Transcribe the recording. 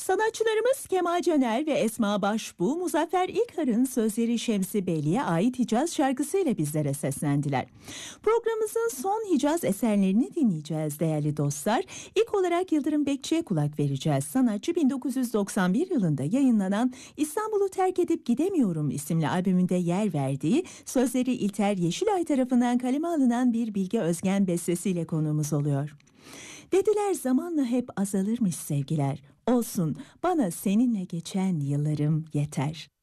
Sanatçılarımız Kemal Caner ve Esma Başbuğ, Muzaffer İlkar'ın sözleri Şemsi Belli'ye ait Hicaz şarkısıyla bizlere seslendiler. Programımızın son Hicaz eserlerini dinleyeceğiz değerli dostlar. İlk olarak Yıldırım Bekçi'ye kulak vereceğiz. Sanatçı 1991 yılında yayınlanan İstanbul'u Terk Edip Gidemiyorum isimli albümünde yer verdiği, sözleri İlter Yeşilay tarafından kaleme alınan bir Bilge Özgen bestesiyle konuğumuz oluyor. Dediler zamanla hep azalırmış sevgiler. Olsun, bana seninle geçen yıllarım yeter.